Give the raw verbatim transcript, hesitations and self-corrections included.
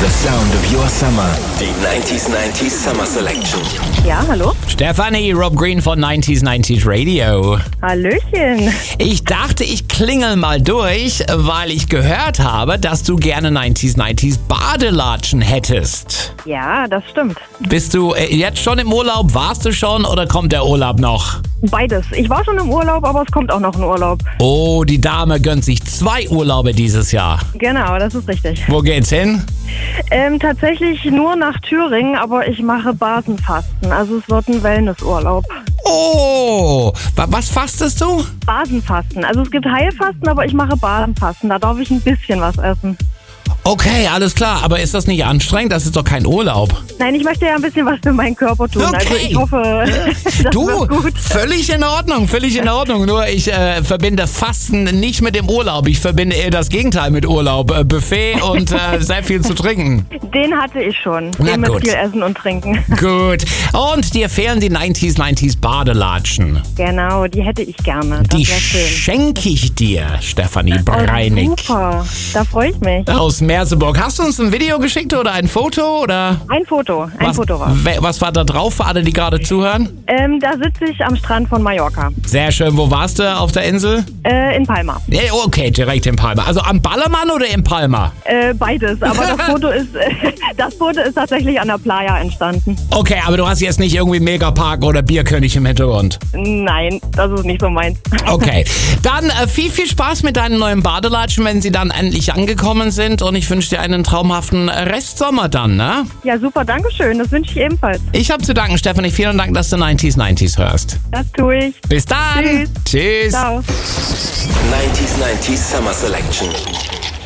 The sound of your summer. Die neunzig neunzig Summer Selection. Ja, hallo? Stefanie, Rob Green von neunzig neunzig Radio. Hallöchen. Ich dachte, ich klingel mal durch, weil ich gehört habe, dass du gerne neunzig neunzig Badelatschen hättest. Ja, das stimmt. Bist du äh, jetzt schon im Urlaub? Warst du schon oder kommt der Urlaub noch? Beides. Ich war schon im Urlaub, aber es kommt auch noch ein Urlaub. Oh, die Dame gönnt sich zwei Urlaube dieses Jahr. Genau, das ist richtig. Wo geht's hin? Ähm, tatsächlich nur nach Thüringen, aber ich mache Basenfasten. Also es wird ein Wellnessurlaub. Oh, wa- was fastest du? Basenfasten. Also es gibt Heilfasten, aber ich mache Basenfasten. Da darf ich ein bisschen was essen. Okay, alles klar, aber ist das nicht anstrengend? Das ist doch kein Urlaub. Nein, ich möchte ja ein bisschen was für meinen Körper tun. Okay. Also ich hoffe, das Du, wird gut. völlig in Ordnung, völlig in Ordnung. Nur ich äh, verbinde Fasten nicht mit dem Urlaub. Ich verbinde eher das Gegenteil mit Urlaub. Äh, Buffet und äh, sehr viel zu trinken. Den hatte ich schon. Na Den mit gut. viel Essen und Trinken. Gut. Und dir fehlen die neunzig neunzig Badelatschen. Genau, die hätte ich gerne. Das Die wäre schön. schenke ich dir, Stefanie Oh, Breinig. super, da freue ich mich. Aus Merseburg. Hast du uns ein Video geschickt oder ein Foto? Oder Ein Foto, ein was, Foto war. we- was war da drauf für alle, die gerade zuhören? Ähm, da sitze ich am Strand von Mallorca, Sehr schön. Wo warst du auf der Insel? äh, in Palma. Ja, okay, direkt in Palma. Also am Ballermann oder in Palma? Äh, beides, aber das Foto ist äh, das Foto ist tatsächlich an der Playa entstanden. Okay, aber du hast jetzt nicht irgendwie Megapark oder Bierkönig im Hintergrund. Nein, das ist nicht so meins. Okay, dann äh, viel, viel Spaß mit deinen neuen Badelatschen, wenn sie dann endlich angekommen sind. Und ich wünsche dir einen traumhaften Restsommer dann, ne? Ja, super, danke schön, das wünsche ich ebenfalls. Ich habe zu danken, Stefanie. Vielen Dank, dass du neunzig neunzig hörst. Das tue ich. Bis dann. Tschüss. Tschüss. Ciao. neunzig neunzig Summer Selection.